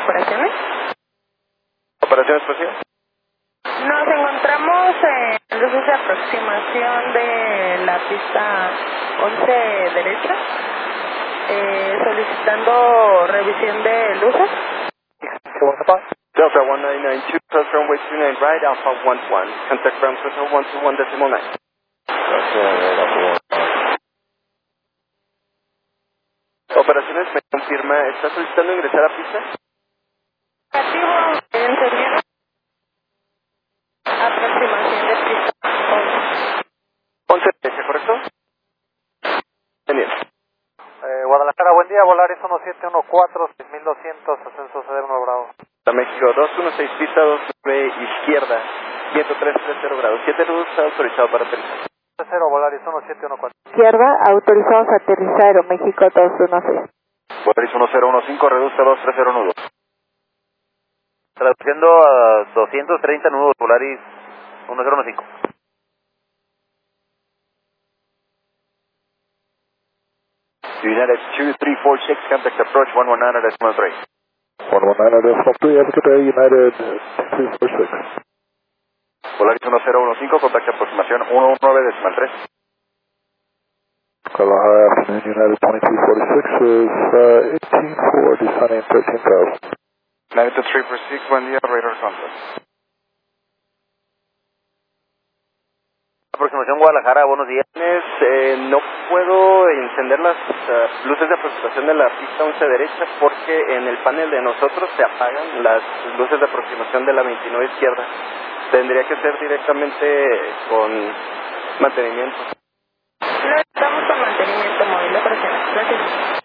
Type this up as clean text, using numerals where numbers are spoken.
operaciones. ¿Operación espacial? Nos encontramos en luces de aproximación de la pista 11 derecha, solicitando revisión de luces. Delta 1992, plus runway 29 right, Alpha 11, contact ground center 121.9. Operaciones, me confirma, ¿está solicitando ingresar a pista? Negativo, encendido. Aproximación de pista 11. 11 derecha, ¿correcto? Genial. Guadalajara, buen día, Volaris 1714, 6200, ascenso CD1 Bravo. A México 216, pista 29 izquierda, viento 330 grados, 7 luz, está autorizado para aterrizar. 0, Volaris 1714. Izquierda, autorizados a aterrizar Aeroméxico 216. Volaris 1015, reduzca 230 nudos. Traduciendo a 230 nudos, Volaris 1015. United 2346, contact approach 119.3. 119.3, have a good day, United 2346. Volaris 1015, contacto aproximación 119.3. Aloha, afternoon, United 2346 is 18-4, descending 13,000. United 346, buen día, radar contact. Aproximación Guadalajara, buenos días. No puedo encender las luces de aproximación de la pista 11 derecha porque en el panel de nosotros se apagan las luces de aproximación de la 29 izquierda. Tendría que ser directamente con mantenimiento. No estamos con mantenimiento móvil, operaciones. Gracias.